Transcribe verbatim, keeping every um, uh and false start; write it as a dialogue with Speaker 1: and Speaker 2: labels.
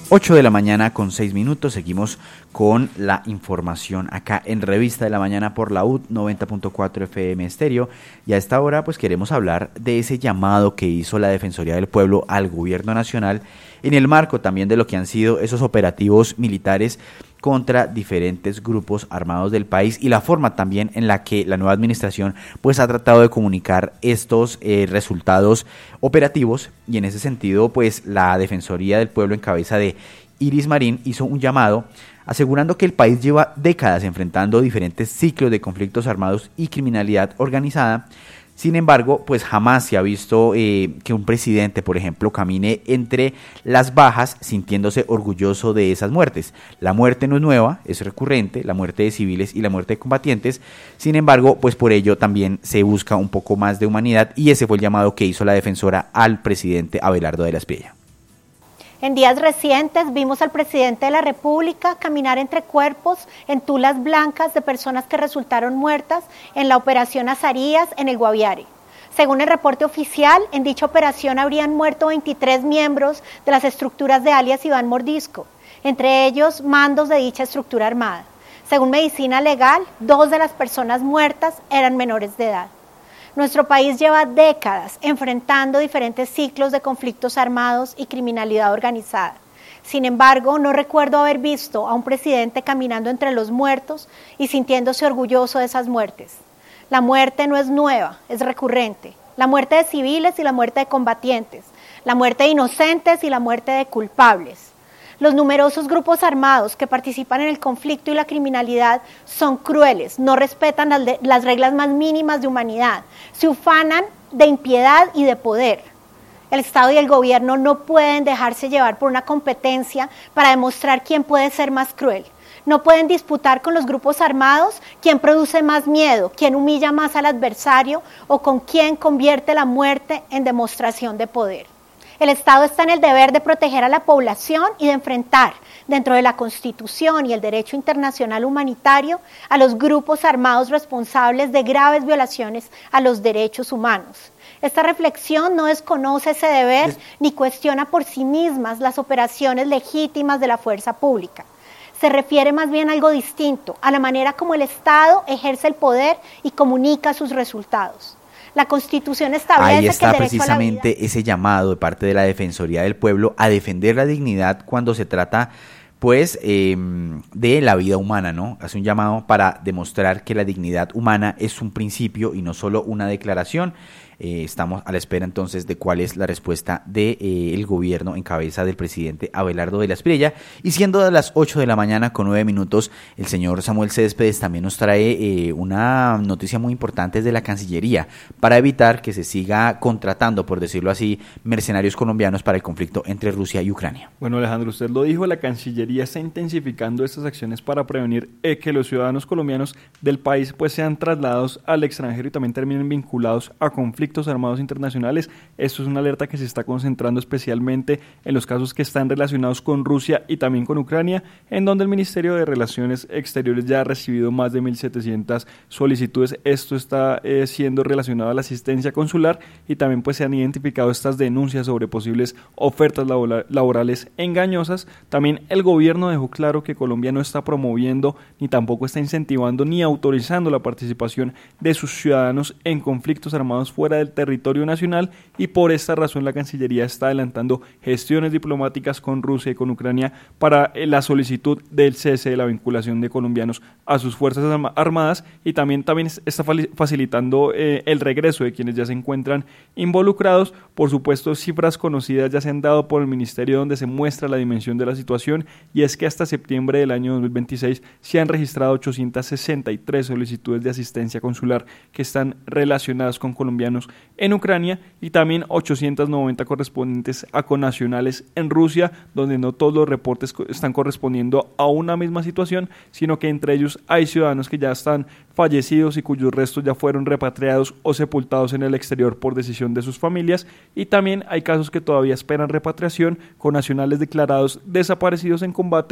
Speaker 1: ocho de la mañana con seis minutos, seguimos con la información acá en Revista de la Mañana por la U noventa punto cuatro F M Estéreo, y a esta hora pues queremos hablar de ese llamado que hizo la Defensoría del Pueblo al Gobierno Nacional en el marco también de lo que han sido esos operativos militares contra diferentes grupos armados del país y la forma también en la que la nueva administración pues ha tratado de comunicar estos eh, resultados operativos, y en ese sentido pues la Defensoría del Pueblo en cabeza de Iris Marín hizo un llamado asegurando que el país lleva décadas enfrentando diferentes ciclos de conflictos armados y criminalidad organizada. Sin embargo, pues jamás se ha visto eh, que un presidente, por ejemplo, camine entre las bajas sintiéndose orgulloso de esas muertes. La muerte no es nueva, es recurrente, la muerte de civiles y la muerte de combatientes. Sin embargo, pues por ello también se busca un poco más de humanidad, y ese fue el llamado que hizo la defensora al presidente Abelardo de la Espriella.
Speaker 2: En días recientes vimos al presidente de la República caminar entre cuerpos en tulas blancas de personas que resultaron muertas en la operación Azarías en el Guaviare. Según el reporte oficial, en dicha operación habrían muerto veintitrés miembros de las estructuras de alias Iván Mordisco, entre ellos mandos de dicha estructura armada. Según Medicina Legal, dos de las personas muertas eran menores de edad. Nuestro país lleva décadas enfrentando diferentes ciclos de conflictos armados y criminalidad organizada. Sin embargo, no recuerdo haber visto a un presidente caminando entre los muertos y sintiéndose orgulloso de esas muertes. La muerte no es nueva, es recurrente. La muerte de civiles y la muerte de combatientes, la muerte de inocentes y la muerte de culpables. Los numerosos grupos armados que participan en el conflicto y la criminalidad son crueles, no respetan las, de, las reglas más mínimas de humanidad, se ufanan de impiedad y de poder. El Estado y el gobierno no pueden dejarse llevar por una competencia para demostrar quién puede ser más cruel. No pueden disputar con los grupos armados quién produce más miedo, quién humilla más al adversario o con quién convierte la muerte en demostración de poder. El Estado está en el deber de proteger a la población y de enfrentar, dentro de la Constitución y el derecho internacional humanitario, a los grupos armados responsables de graves violaciones a los derechos humanos. Esta reflexión no desconoce ese deber es... ni cuestiona por sí mismas las operaciones legítimas de la fuerza pública. Se refiere más bien a algo distinto, a la manera como el Estado ejerce el poder y comunica sus resultados. La Constitución establece
Speaker 1: Ahí está
Speaker 2: que el derecho
Speaker 1: precisamente
Speaker 2: a la vida...
Speaker 1: ese llamado de parte de la Defensoría del Pueblo a defender la dignidad cuando se trata pues eh, de la vida humana, ¿no? Hace un llamado para demostrar que la dignidad humana es un principio y no solo una declaración. Eh, estamos a la espera entonces de cuál es la respuesta del de, eh, gobierno en cabeza del presidente Abelardo de la Espriella. Y siendo de las ocho de la mañana con nueve minutos, el señor Samuel Céspedes también nos trae eh, una noticia muy importante desde la Cancillería para evitar que se siga contratando, por decirlo así, mercenarios colombianos para el conflicto entre Rusia y Ucrania.
Speaker 3: Bueno, Alejandro, usted lo dijo, la Cancillería está intensificando estas acciones para prevenir eh, que los ciudadanos colombianos del país pues sean trasladados al extranjero y también terminen vinculados a conflictos armados internacionales. Esto es una alerta que se está concentrando especialmente en los casos que están relacionados con Rusia y también con Ucrania, en donde el Ministerio de Relaciones Exteriores ya ha recibido más de mil setecientas solicitudes. Esto está eh, siendo relacionado a la asistencia consular, y también pues se han identificado estas denuncias sobre posibles ofertas labor- laborales engañosas. También el gobierno dejó claro que Colombia no está promoviendo ni tampoco está incentivando ni autorizando la participación de sus ciudadanos en conflictos armados fuera del territorio nacional, y por esta razón la Cancillería está adelantando gestiones diplomáticas con Rusia y con Ucrania para la solicitud del cese de la vinculación de colombianos a sus fuerzas armadas, y también, también está facilitando eh, el regreso de quienes ya se encuentran involucrados. Por supuesto, cifras conocidas ya se han dado por el Ministerio donde se muestra la dimensión de la situación, y es que hasta septiembre del año dos mil veintiséis se han registrado ochocientas sesenta y tres solicitudes de asistencia consular que están relacionadas con colombianos en Ucrania, y también ochocientas noventa correspondientes a connacionales en Rusia, donde no todos los reportes están correspondiendo a una misma situación, sino que entre ellos hay ciudadanos que ya están fallecidos y cuyos restos ya fueron repatriados o sepultados en el exterior por decisión de sus familias, y también hay casos que todavía esperan repatriación con nacionales declarados desaparecidos en combate